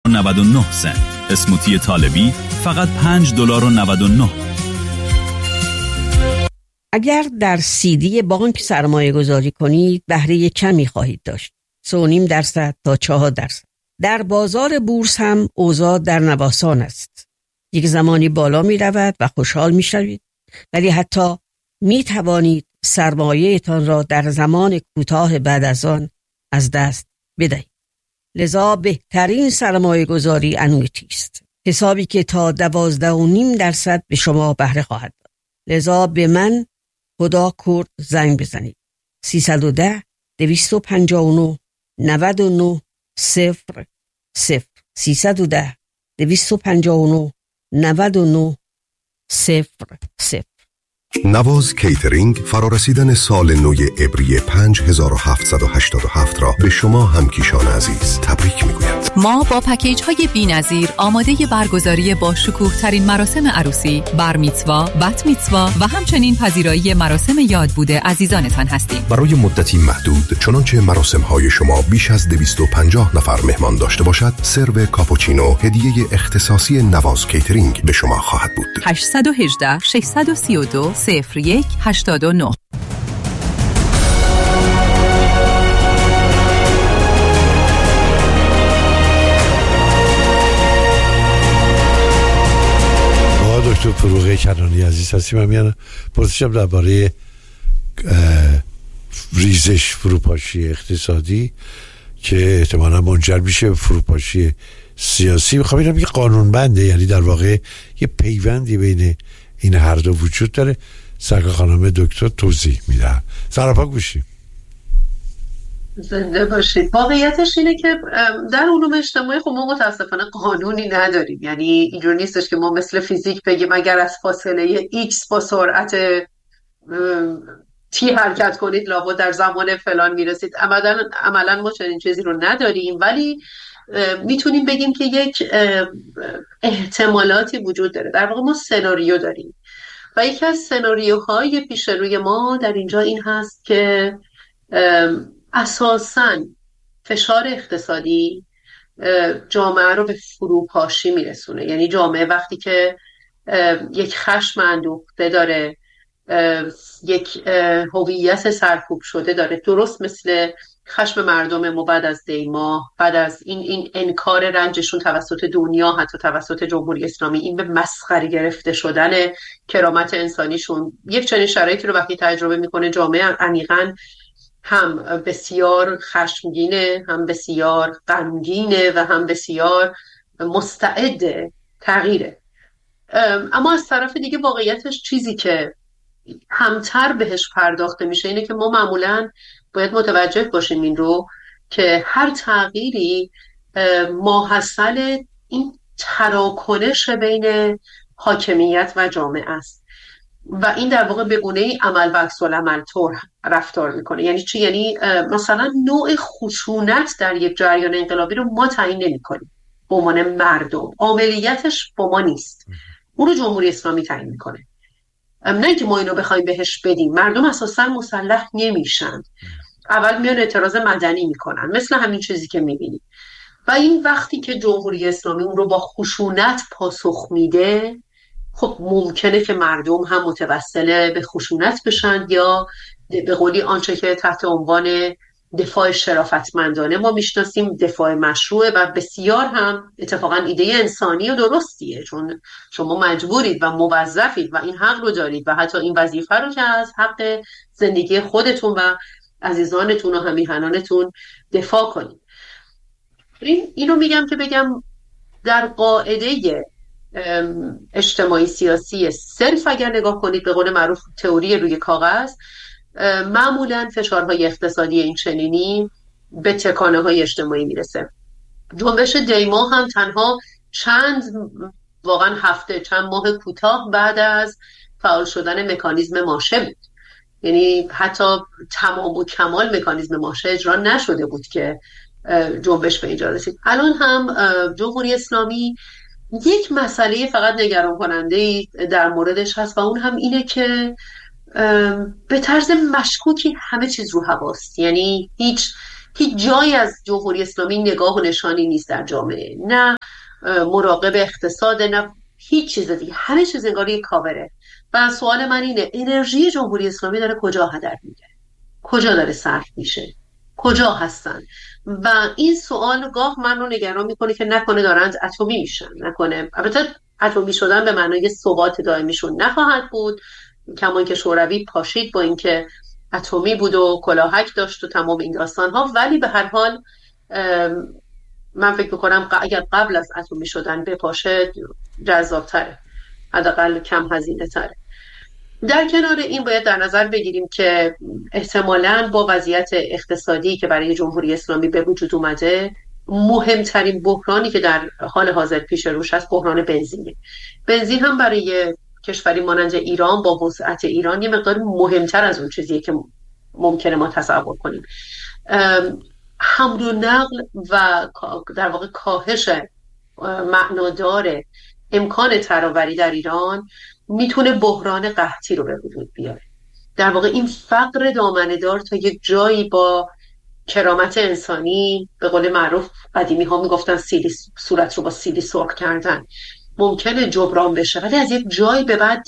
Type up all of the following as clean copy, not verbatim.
اسموتی طالبی فقط $5.99. اگر در CD بانک سرمایه گذاری کنید بهره کمی خواهید داشت، 3.5% تا 4%. در بازار بورس هم اوضاع در نوسان است. یک زمانی بالا می رود و خوشحال می شوید، ولی حتی می توانید سرمایه‌تان را در زمان کوتاه بعد از آن از دست بدهید. لذا بهترین سرمایه گذاری انویتی است، حسابی که تا 12.5% به شما بهره خواهد داد. لذا به من خدا کرد زنگ بزنید. 310 259 99 0 0 310 259 99 0 0. نواز کیترینگ فرارسیدن سال نو عبری 5787 را به شما همکیشان عزیز تبریک میگوید. ما با پکیج های بی‌نظیر آماده برگزاری با شکوه ترین مراسم عروسی، بر میتزوا، بت میتزوا و همچنین پذیرایی مراسم یاد بوده عزیزانتان هستیم. برای مدتی محدود، چنانچه مراسم های شما بیش از 250 نفر مهمان داشته باشد، سرو کاپوچینو هدیه اختصاصی نواز کیترینگ به شما خواهد بود. 818 632 0189. دکتر فروغ کنانی عزیز هستیم. من پرسشم درباره ریزش فروپاشی اقتصادی که احتمالاً منجر میشه به فروپاشی سیاسی. میخوام ببینم یه قانونمنده، یعنی در واقع یه پیوندی بین این هر دو وجود داره. سرکار خانم دکتر توضیح میدن. سراپا گوشیم. زنده باشید. واقعیتش اینه که در علوم اجتماعی خب ما متاسفانه قانونی نداریم. یعنی اینجور نیستش که ما مثل فیزیک بگیم اگر از فاصله x با سرعت t حرکت کنید لابد در زمان فلان میرسید. عملا ما چنین چیزی رو نداریم، ولی میتونیم بگیم که یک احتمالاتی وجود داره. در واقع ما سناریو داریم و یکی از سناریوهای پیش روی ما در اینجا این هست که اساساً فشار اقتصادی جامعه رو به فروپاشی میرسونه. یعنی جامعه وقتی که یک خشم اندوخته داره، یک هویت سرکوب شده داره، درست مثل خشم مردم ما بعد از دیماه، بعد از این انکار رنجشون توسط دنیا، حتی توسط جمهوری اسلامی، این به مسخره گرفته شدن کرامت انسانیشون، یک چنین شرایطی رو وقتی تجربه میکنه جامعه عمیقاً هم بسیار خشمگینه، هم بسیار غمگینه و هم بسیار مستعد تغییره. اما از طرف دیگه واقعیتش چیزی که همتر بهش پرداخته میشه اینه که ما معمولاً باید متوجه باشیم این رو که هر تغییری ماحصل این تراکنش بین حاکمیت و جامعه است و این در واقع به گونه‌ای عمل و عکس‌العمل طور رفتار میکنه. یعنی چی؟ یعنی مثلا نوع خشونت در یک جریان انقلابی رو ما تعیین نمی‌کنیم به عنوان مردم، عملیاتش با ما نیست، اون رو جمهوری اسلامی تعیین میکنه. نه که ما اینو بخوایم بهش بدیم. مردم اساسا مسلح نمیشن، اول میان اعتراض مدنی میکنن مثل همین چیزی که میبینیم و این وقتی که جمهوری اسلامی اون رو با خشونت پاسخ میده، خب ممکنه که مردم هم متوسل به خشونت بشن یا به قولی آنچه که تحت عنوان دفاع شرافتمندانه ما میشناسیم دفاع مشروعه و بسیار هم اتفاقا ایده انسانی و درستیه، چون شما مجبورید و موظفید و این حق رو دارید و حتی این وظیفه رو که از حق زندگی خودتون و عزیزانتون و همیهنانتون دفاع کنید. اینو میگم که بگم در قاعده اجتماعی سیاسی صرف اگر نگاه کنید به قول معروف تئوری روی کاغذ، معمولا فشارهای اقتصادی این چنینی به تکانه های اجتماعی میرسه. جنبش دیما هم تنها چند ماه کوتاه بعد از فعال شدن مکانیزم ماشه بود. یعنی حتی تمام و کمال مکانیزم ماشه اجرا نشده بود که جنبش به اینجا رسید. الان هم جمهوری اسلامی یک مسئله فقط نگران کننده در موردش هست و اون هم اینه که به طرز مشکوکی همه چیز رو هواست. یعنی هیچ هیچ جایی از جمهوری اسلامی نگاه و نشانی نیست در جامعه، نه مراقب اقتصاد، نه هیچ چیز دیگه، همه چیز انگار یک کاوره. و سوال من اینه انرژی جمهوری اسلامی داره کجا هدر میره؟ کجا داره صرف میشه؟ کجا هستن؟ و این سوال گاه من رو نگران میکنه که نکنه دارند اتمی میشن، نکنه، البته اتمی شدن به معنای ثبات دائمیشون نخواهد بود، کما اینکه شوروی پاشید با اینکه اتمی بود و کلاهک داشت و تمام این داستان ها، ولی به هر حال من فکر میکنم اگر قبل از اتمی شدن بپاشه جذابتره، حداقل کم هزینه تره. در کنار این باید در نظر بگیریم که احتمالاً با وضعیت اقتصادی که برای جمهوری اسلامی به وجود اومده، مهمترین بحرانی که در حال حاضر پیش روش است بحران بنزینه. بنزین هم برای کشوری مانند ایران با وسعت ایران یه مقدار مهمتر از اون چیزیه که ممکنه ما تصور کنیم. حمل و نقل و در واقع کاهش معنادار امکان ترابری در ایران میتونه بحران قحطی رو به وجود بیاره. در واقع این فقر دامنه‌دار تا یک جایی با کرامت انسانی، به قول معروف قدیمی ها میگفتن صورت رو با سیلی سرخ کردن، ممکنه جبران بشه، ولی از یک جایی به بعد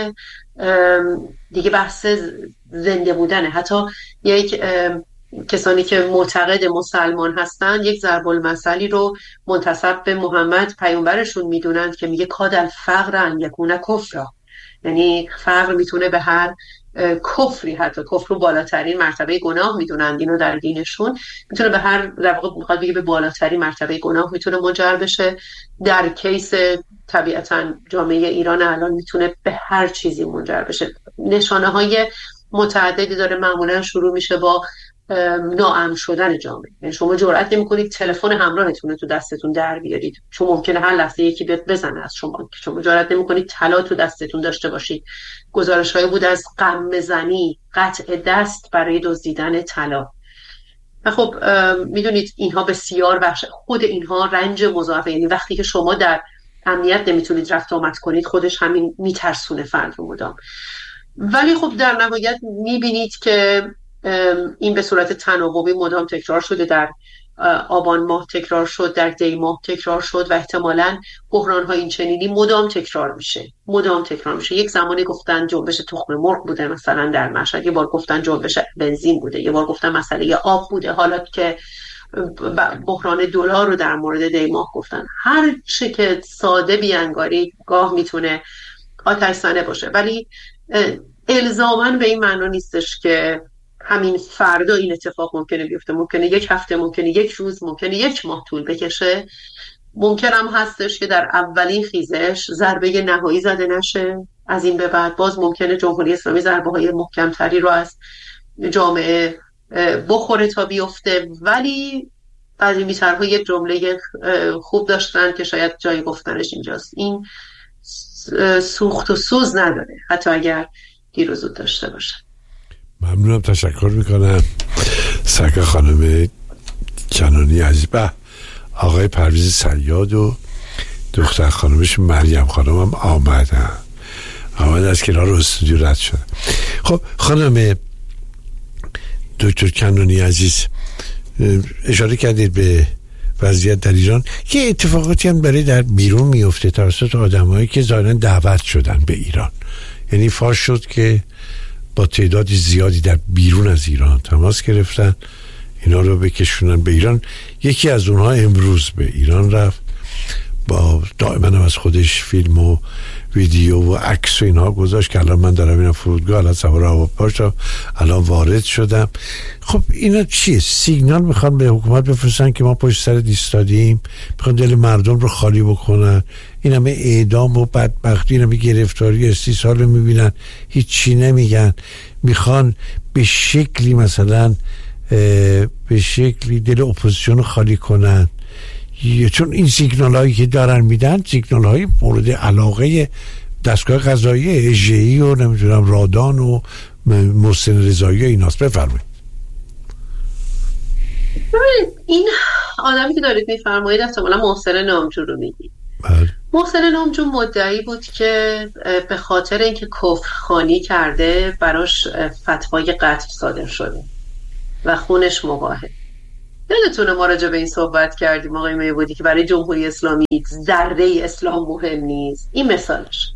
دیگه بحث زنده بودنه. حتی یک کسانی که معتقد مسلمان هستن یک ضرب المثلی رو منتسب به محمد پیامبرشون میدونند که میگه کاد الفقر ان یکون کفرا، یعنی فقر میتونه به هر کفری، حتی کفر رو بالاترین مرتبه گناه میدونند اینو در دینشون، میتونه به هر، در واقع میخواد بگه به بالاترین مرتبه گناه میتونه منجر بشه. در کیس طبیعتا جامعه ایران الان میتونه به هر چیزی منجر بشه. نشانه های متعددی داره، معمولا شروع میشه با ناامن شدن جامعه. یعنی شما جرئت نمی‌کنید تلفن همراهتون رو تو دستتون در بیارید، چون ممکنه هر لحظه یکی بیاد بزنه از شما. شما جرئت نمی‌کنید طلا تو دستتون داشته باشید. گزارش‌هایی بود از قمه‌زنی، قطع دست برای دزدیدن طلا. و خب میدونید اینها بسیار وحش، خود اینها رنج مضاعفه. یعنی وقتی که شما در امنیت نمیتونید رفت آمد کنید، خودش همین میترسونه فرد رو مدام. ولی خب در نهایت میبینید که این به صورت تناوبی مدام تکرار شده، در آبان ماه تکرار شد، در دی ماه تکرار شد و احتمالاً بحران‌های این چنینی مدام تکرار میشه. یک زمانی گفتن جنبش تخم مرغ بوده مثلا در مشهد، یه بار گفتن جنبش بنزین بوده، یه بار گفتن مسئله آب بوده، حالا که بحران دلار رو در مورد دی ماه گفتن. هر چه که ساده بیانگاری گاه میتونه آتش‌زنه باشه، ولی الزاماً به این معنا نیستش که همین فردا این اتفاق ممکنه بیفته. ممکنه یک هفته، ممکنه یک روز، ممکنه یک ماه طول بکشه. ممکن هم هستش که در اولین خیزش ضربه نهایی زده نشه، از این به بعد باز ممکنه جمهوری اسلامی ضربه های محکمتری رو از جامعه بخوره تا بیفته. ولی قدیمی‌ترها یک جمله خوب داشتن که شاید جای گفتنش اینجاست: این سوخت و سوز نداره حتی اگر دیر و زود داشته باشه. ممنونم، تشکر میکنم. سرکار خانم کنانی عزیز، به آقای پرویز صیاد و دختر خانمش مریم خانم هم آمد از کنار استودیو رد شد. خب خانم دکتر کنانی عزیز، اشاره کردید به وضعیت در ایران. یه اتفاقاتی هم برای در بیرون میفته توسط آدمایی که ظاهرا دعوت شدن به ایران. یعنی فاش شد که با تعداد زیادی در بیرون از ایران تماس گرفتن اینا رو بکشونن به ایران. یکی از اونها امروز به ایران رفت، با دائما از خودش فیلم و ویدیو و عکس و اینها گذاشت که الان من دارم اینا فرودگاه، الان سوار هواپیما، الان وارد شدم. خب اینا چیه؟ سیگنال میخوان به حکومت بفرستن که ما پشت سر ایستادیم، میخوان دل مردم رو خالی بکنن. این همه اعدام و بدبختی، این همه گرفتاری 30 سال رو میبینن، هیچی نمیگن. میخوان به شکلی مثلا به شکلی دل اپوزیسیون رو خالی کنن، چون این سیگنال هایی که دارن میدن سیگنال های مورد علاقه دستگاه قضایی اژه‌ای و نمیدونم رادان و محسن رضایی ایناست. بفرمایید. این آدمی که دارید میفرمایید احتمالا محسن نامجو رو میگید. محسن نامجو مدعی بود که به خاطر اینکه کفرخوانی کرده براش فتوای قتل صادر شده و خونش مباحه. یادتونه ما راجع به این صحبت کردیم آقای میبودی که برای جمهوری اسلامی ذره اسلام مهم نیست. این مثالش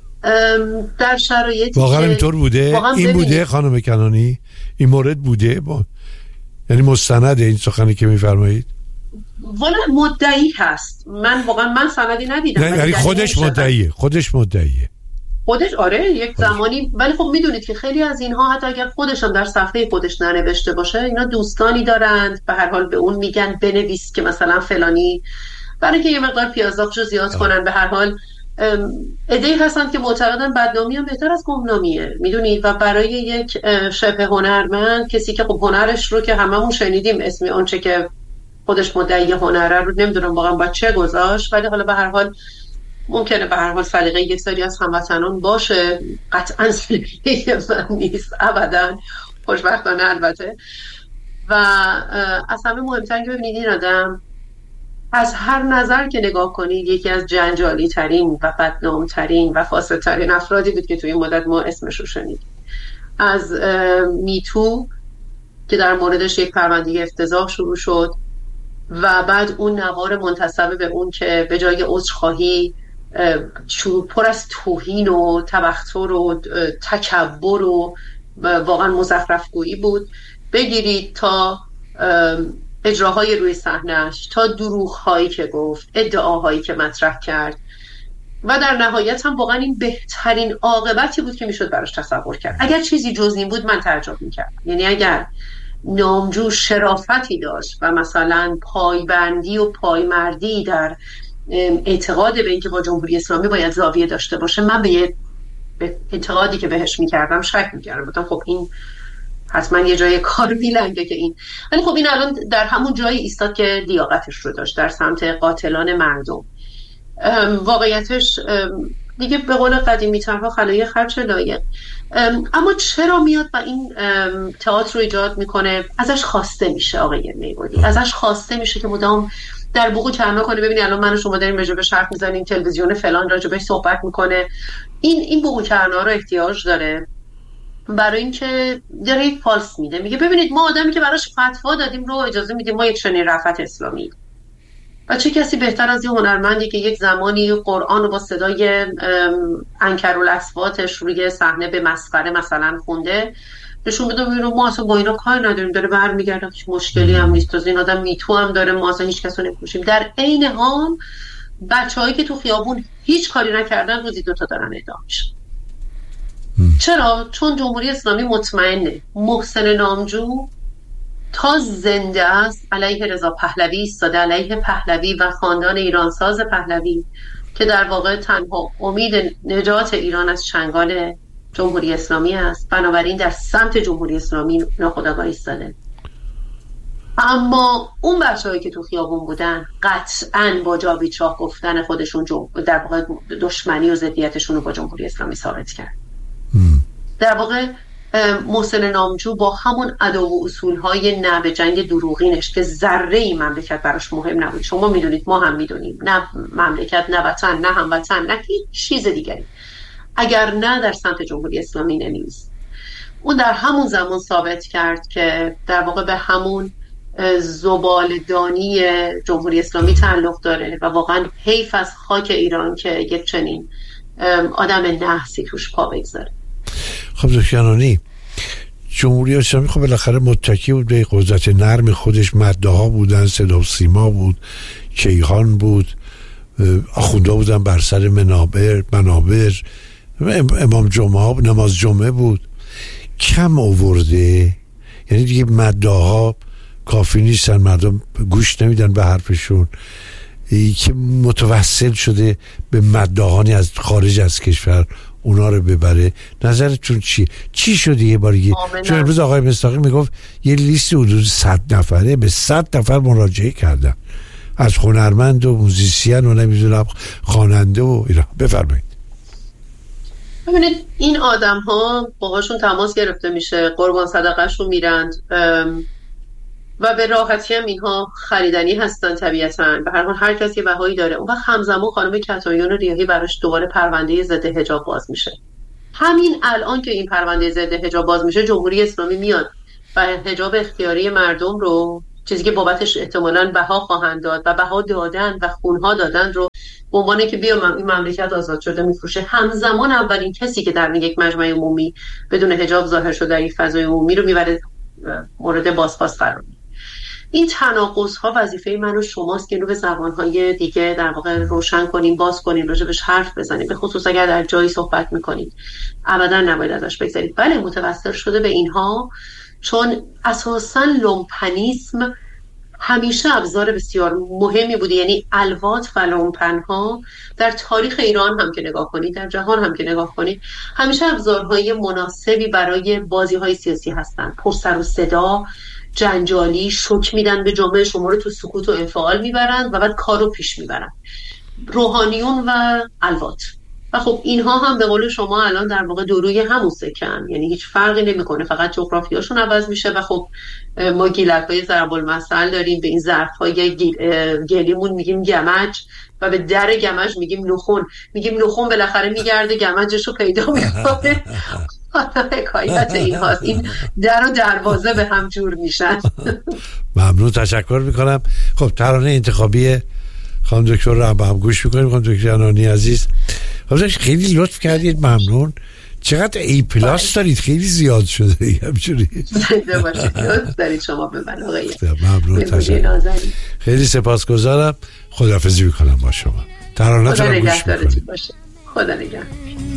در شرایطی واقعا اینطور بوده؟ این بوده خانم کنانی؟ این مورد بوده؟ یعنی مستنده این سخنی که میفرمایید؟ والا مدعی هست. من سندی ندیدم. نه یعنی خودش مدعیه. آره یک زمانی. ولی خب میدونید که خیلی از اینها حتی اگر خودشم در صفحه خودش ننوشته باشه، اینا دوستانی دارند به هر حال به اون میگن بنویس که مثلا فلانی، برای اینکه یه مقدار پیازداغشو زیاد کنن. به هر حال ایده هستند که معتقدن بدنامی هم بهتر از گمنامیه، میدونید. و برای یک شبه هنرمند، کسی که خب هنرش رو که هممون شنیدیم اسم اون چه که خودش مدعی هنره رو نمیدونم واقعا با چه گذاشت، ولی حالا به هر حال ممکنه به هر حال سلیقه یک سری از هموطنان باشه، قطعا سلیقه من نیست ابدا، خوشبختانه البته. و از همه مهمتر که ببینید این آدم از هر نظر که نگاه کنید یکی از جنجالی ترین و بدنام ترین و فاسد ترین افرادی بود که توی این مدت ما اسمش رو شنیدیم. از میتو که در موردش یک پرونده افتضاح شروع شد و بعد اون نوار منتسب به اون که به جای عذرخواهی پر از توهین و تبختر و تکبر و واقعا مزخرف‌گویی بود، بگیرید تا اجراهای روی صحنه‌اش، تا دروغ‌هایی که گفت، ادعاهایی که مطرح کرد و در نهایت هم واقعا این بهترین عاقبتی بود که میشد براش تصور کرد. اگر چیزی جز این بود من تعجب میکردم. یعنی اگر نامجو شرافتی داشت و مثلا پایبندی و پایمردی در اعتقاد به اینکه با جمهوری اسلامی باید زاویه داشته باشه، من به اعتقادی که بهش میکردم شک میکردم. بودم خب این حتما یه جای کار میلنگه که این، ولی خب این الان در همون جایی ایستاد که لیاقتش رو داشت در سمت قاتلان مردم. واقعیتش دیگه به قول قدیمی ترها خلای خرچ لایق. اما چرا میاد و این تئاتر رو ایجاد میکنه؟ ازش خواسته میشه آقای میبودی، ازش خواسته میشه که مدام در بوق کرنا کنه. ببینید الان من و شما داریم راجع به حرف میزنیم، تلویزیون فلان راجع بهش صحبت میکنه. این بوق کرنا رو احتیاج داره برای اینکه داره یک پالس میده، میگه ببینید ما آدمی که براش فتوا دادیم رو اجازه میدیم ما یک چنین رفعت اسلامی. و چه کسی بهتر از این هنرمندی که یک زمانی قرآن رو با صدای انکرالاصواتش روی صحنه به مسخره مثلا خونده، نشون بده ببینید ما اصلا با اینا کار نداریم، داره برمیگرده، هیچ مشکلی هم نیست، از این آدم میتو هم داره، ما اصلا هیچ کس رو نمی‌کشیم. در عین حال بچه‌هایی که تو خیابون هیچ کاری نکردن روزی 2 تا دارن اعدام میشن. چرا؟ چون جمهوری اسلامی مطمئنه محسن نامجو تا زنده است علیه رضا پهلوی ایستاده، علیه پهلوی و خاندان ایرانساز پهلوی که در واقع تنها امید نجات ایران از چنگال جمهوری اسلامی است. بنابراین در سمت جمهوری اسلامی ناخودآگاه ایستاده. اما اون بچه‌هایی که تو خیابون بودن قطعاً با جاویدشاه گفتن خودشون در واقع دشمنی و ضدیتشون رو با جمهوری اسلامی ثابت کرد. در واقع محسن نامجو با همون ادا و اصولهای نه به جنگ دروغینش که ذره ای مملکت براش مهم نبود، شما میدونید ما هم میدونیم، نه مملکت، نه وطن، نه هموطن، نه هیچ چیز دیگری، اگر نه در سمت جمهوری اسلامی نمیست. اون در همون زمان ثابت کرد که در واقع به همون زبالدانی جمهوری اسلامی تعلق داره و واقعا حیف از خاک ایران که یک چنین آدم نحسی توش پا بگذاره. خب دکترانی، جمهوری اسلامی خب بالاخره متکی بود به قدرت نرم خودش، مداها بودن، صدا و سیما بود، کیهان بود، آخوندا بودن بر سر منابر، امام جمعه نماز جمعه بود. کم آورده، یعنی دیگه مداها کافی نیستن، مردم گوش نمیدن به حرفشون، که متوسل شده به مداهانی از خارج از کشور اونا رو ببره. نظرتون چی شده یه باری؟ چون امروز آقای مصداقی میگفت یه لیست حدود 100 نفره به 100 نفر مراجعه کردن، از هنرمند و موزیسین و نمیدونم خواننده و اینا. بفرمایید. ببینید این آدم ها باهاشون تماس گرفته میشه، قربان صدقه‌شون میرند و به راحتی هم اینها خریدنی هستن طبیعتاً. به هر حال هر کسی یه بهایی داره. اون وقت همزمان خانم کتایون ریاحی براش دوباره پرونده ضد حجاب باز میشه. همین الان که این پرونده ضد حجاب باز میشه، جمهوری اسلامی میاد و حجاب اختیاری مردم رو چیزی که بابتش احتمالاً بها خواهند داد و بها دادن و خونها دادن رو به عنوان که بیا این مملکت آزاد شده میفروشه، همزمان اولین کسی که در یک مجمع عمومی بدون حجاب ظاهر شده در یک فضای عمومی رو میبره مورد بازخواست قرار میده. این تناقض‌ها وظیفه من و شماست که اینو به زبان‌های دیگه در واقع روشن کنیم، باز کنیم، راجبش حرف بزنیم، به خصوص اگر در جایی صحبت میکنید ابدا نباید ازش بگذارید. بله متوسل شده به اینها، چون اساساً لومپنیسم همیشه ابزار بسیار مهمی بوده. یعنی الوات و لومپن‌ها در تاریخ ایران هم که نگاه کنید، در جهان هم که نگاه کنید، همیشه ابزارهای مناسبی برای بازی‌های سیاسی هستند. پر سر و صدا، جنجالی، شوک میدن به جامعه، شما رو تو سکوت و انفعال میبرند و بعد کارو پیش میبرند. روحانیون و الوات. و خب اینها هم به قول شما الان در واقع دوروی همون سکن، یعنی هیچ فرقی نمیکنه، فقط جغرافیاشون عوض میشه. و خب ما گیلک‌های ضرب المثل داریم، به این ظرف‌های گلیمون میگیم گمج و به در گمج میگیم نخون. میگیم نخون بالاخره میگرده گمجشو پیدا میکنه. حکایت این هاست، این در و دروازه به هم جور میشن. ممنون، تشکر میکنم. خب ترانه انتخابی خانم دکتر رو با هم گوش میکنیم. خانم دکتر عنانی عزیز، خیلی لطف کردید، ممنون. چقدر ای پلاس دارید، خیلی زیاد شده همچوری. زنده باشید، لطف دارید شما به من آقای. ممنون، تشکر. خیلی سپاسگزارم. خداحافظی میکنم با شما. ترانه رو گوش میکنیم. خدا نگهدار.